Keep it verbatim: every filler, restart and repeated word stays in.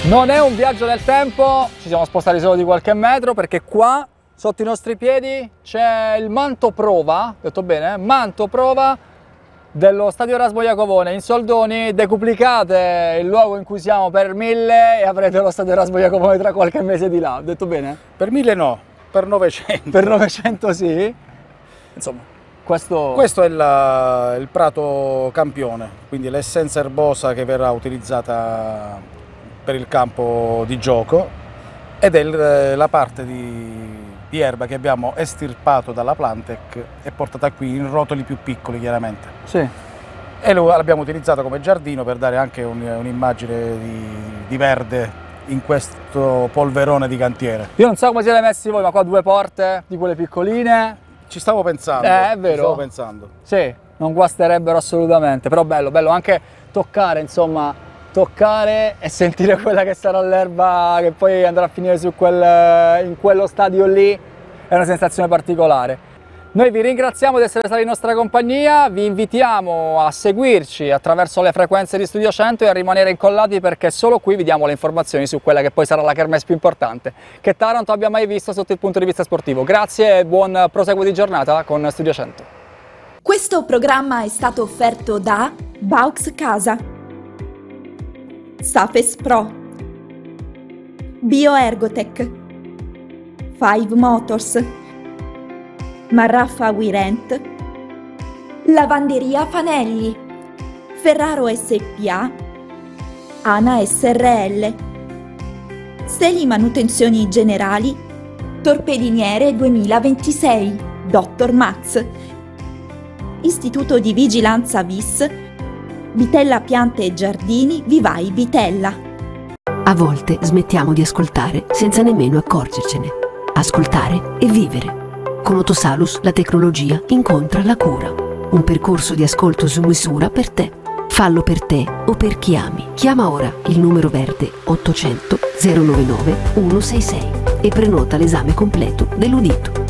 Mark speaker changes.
Speaker 1: Non è un viaggio nel tempo, ci siamo spostati solo di qualche metro perché qua sotto i nostri piedi c'è il manto prova, detto bene? Manto prova dello stadio Erasmo Iacovone in soldoni. Decuplicate il luogo in cui siamo per mille e avrete lo stadio Erasmo Iacovone tra qualche mese di là, detto bene?
Speaker 2: Per mille no, per novecento.
Speaker 1: Per novecento sì. Insomma, questo...
Speaker 2: Questo è la, il prato campione, quindi l'essenza erbosa che verrà utilizzata per il campo di gioco ed è il, la parte di, di erba che abbiamo estirpato dalla Plantec e portata qui in rotoli più piccoli chiaramente.
Speaker 1: Sì.
Speaker 2: E lo l'abbiamo utilizzato come giardino per dare anche un, un'immagine di, di verde in questo polverone di cantiere.
Speaker 1: Io non so come siete messi voi, ma qua due porte di quelle piccoline.
Speaker 2: Ci stavo pensando.
Speaker 1: Eh, è vero.
Speaker 2: Ci stavo pensando.
Speaker 1: Sì, non guasterebbero assolutamente, però bello, bello anche toccare, insomma, toccare e sentire quella che sarà l'erba che poi andrà a finire su quel, in quello stadio lì, è una sensazione particolare. Noi vi ringraziamo di essere stati in nostra compagnia, vi invitiamo a seguirci attraverso le frequenze di Studio cento e a rimanere incollati perché solo qui vi diamo le informazioni su quella che poi sarà la kermesse più importante che Taranto abbia mai visto sotto il punto di vista sportivo. Grazie e buon proseguo di giornata con Studio cento.
Speaker 3: Questo programma è stato offerto da Baux Casa, Safes Pro, Bioergotech, Five Motors, Marraffa Wirent, Lavanderia Fanelli, Ferraro S P A, Ana S R L, Steli Manutenzioni Generali, Torpediniere duemilaventisei, Dottor Max, Istituto di Vigilanza V I S, Vitella Piante e Giardini Vivai Vitella.
Speaker 4: A volte smettiamo di ascoltare senza nemmeno accorgercene. Ascoltare e vivere. Con Otosalus la tecnologia incontra la cura. Un percorso di ascolto su misura per te. Fallo per te o per chi ami. Chiama ora il numero verde ottocento zero novantanove centosessantasei e prenota l'esame completo dell'udito.